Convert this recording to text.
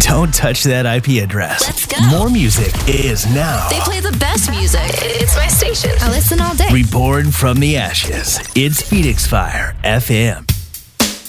Don't touch that IP address. Let's go. More music is now. They play the best music. It's my station. I listen all day. Reborn from the ashes. It's Phoenix Fire FM.